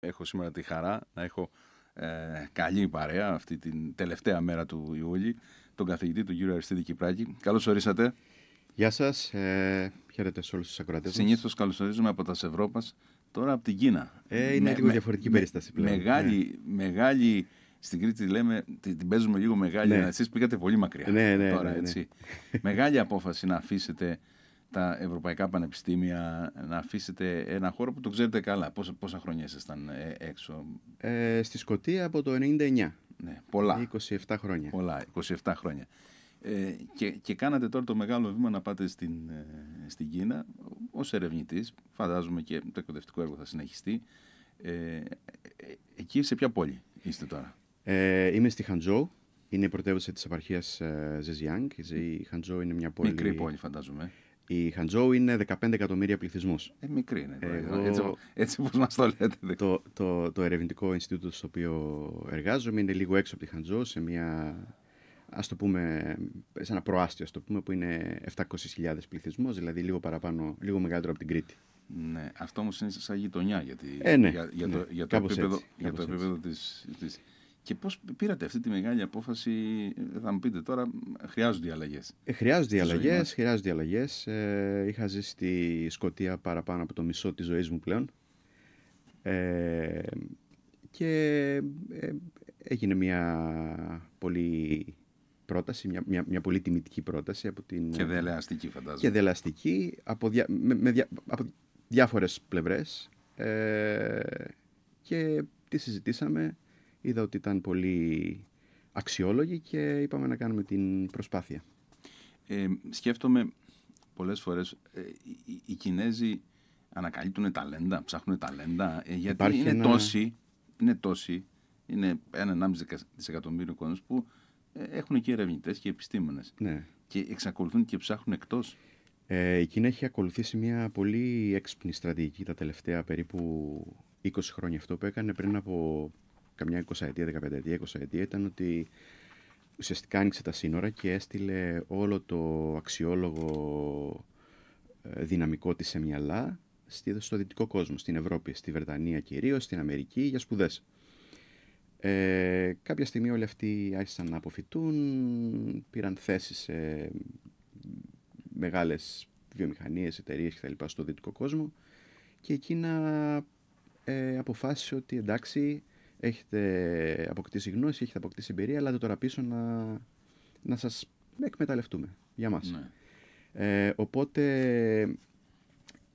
έχω σήμερα τη χαρά να έχω καλή παρέα αυτή την τελευταία μέρα του Ιούλη, τον καθηγητή, τον κύριο Αριστίδη Κυπράκη. Καλώς ορίσατε. Γεια σας, χαίρετε σε όλους τους ακροατές μας. Συνήθως καλωσορίζουμε από τα Ευρώπας, τώρα από την Κίνα. Είναι λίγο διαφορετική περίσταση πλέον. Μεγάλη, στην Κρήτη λέμε, την παίζουμε λίγο μεγάλη, Ναι. εσείς πήγατε πολύ μακριά. Ναι. Έτσι. Μεγάλη απόφαση να αφήσετε τα ευρωπαϊκά πανεπιστήμια, να αφήσετε ένα χώρο που το ξέρετε καλά. Πόσα χρόνια ήσασταν έξω? Στη Σκωτία από το 1999. Ναι, πολλά. 27 χρόνια. Πολλά, 27 χρόνια. Και κάνατε τώρα το μεγάλο βήμα να πάτε στην Κίνα ως ερευνητής. Φαντάζομαι και το εκπαιδευτικό έργο θα συνεχιστεί. Εκεί σε ποια πόλη είστε τώρα? Είμαι στη Χαντζόου. Είναι η πρωτεύουσα της επαρχίας Ζεζιάνγκ. Η Χαντζόου είναι μια πόλη... Μικρή πόλη, φαντάζομαι. Η Χαντζόου είναι 15 εκατομμύρια πληθυσμός. Μικρή είναι. Έτσι όπως μας το λέτε. Το ερευνητικό Ινστιτούτο στο οποίο εργάζομαι είναι λίγο έξω από τη Χαντζόου, σε μια... ας το πούμε, σε ένα προάστιο, ας το πούμε, που είναι 700.000 πληθυσμός, δηλαδή λίγο παραπάνω, λίγο μεγαλύτερο από την Κρήτη. Ναι, αυτό όμως είναι σαν γειτονιά για το επίπεδο της... Και πώς πήρατε αυτή τη μεγάλη απόφαση? Θα μου πείτε τώρα, χρειάζονται οι αλλαγές. Χρειάζονται αλλαγές. Είχα ζήσει στη Σκωτία παραπάνω από το μισό της ζωής μου πλέον. Και έγινε μια πολύ πρόταση, μια πολύ τιμητική πρόταση από την... Και δελεαστική, φαντάζομαι. Και δελεαστική από διάφορες πλευρές. Και τη συζητήσαμε. Είδα ότι ήταν πολύ αξιόλογη και είπαμε να κάνουμε την προσπάθεια. Σκέφτομαι πολλές φορές, οι Κινέζοι ανακαλύπτουν ταλέντα, ψάχνουν ταλέντα, γιατί είναι τόσοι, είναι 1,5 δισεκατομμύριο κόσμος που έχουν και ερευνητές και επιστήμονες. Ναι. Και εξακολουθούν και ψάχνουν εκτός. Η Κίνα έχει ακολουθήσει μια πολύ έξυπνη στρατηγική τα τελευταία περίπου 20 χρόνια. Αυτό που έκανε πριν από καμιά 20 ετία, 15 ετία, 20 ετία ήταν ότι ουσιαστικά άνοιξε τα σύνορα και έστειλε όλο το αξιόλογο δυναμικό της σε μυαλά στο δυτικό κόσμο, στην Ευρώπη, στη Βρετανία κυρίως, στην Αμερική για σπουδές. Κάποια στιγμή όλοι αυτοί άρχισαν να αποφυτούν, πήραν θέσεις σε μεγάλες βιομηχανίες, εταιρείες κτλ. Στο δυτικό κόσμο και η Κίνα αποφάσισε ότι εντάξει, έχετε αποκτήσει γνώση, έχετε αποκτήσει εμπειρία, αλλά τώρα πίσω να σας εκμεταλλευτούμε για μας. Ναι. Οπότε